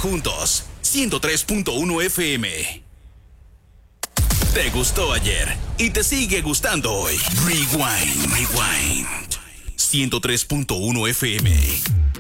juntos. 103.1 FM. Te gustó ayer y te sigue gustando hoy. Rewind. 103.1 FM.